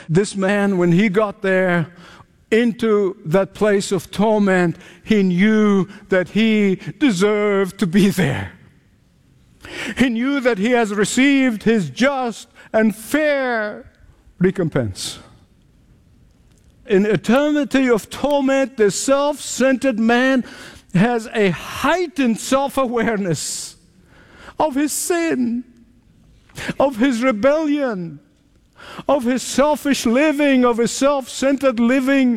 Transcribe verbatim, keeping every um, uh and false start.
This man, when he got there into that place of torment, he knew that he deserved to be there. He knew that he has received his just and fair recompense. In eternity of torment, the self-centered man has a heightened self-awareness of his sin, of his rebellion, of his selfish living, of his self-centered living.